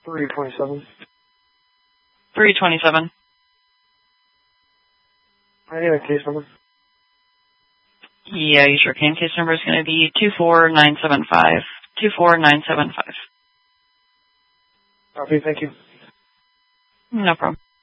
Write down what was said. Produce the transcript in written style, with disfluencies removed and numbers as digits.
327. 327. I need a case number. Yeah, you sure can. Case number is going to be 24975. 24975. Okay, thank you. No problem.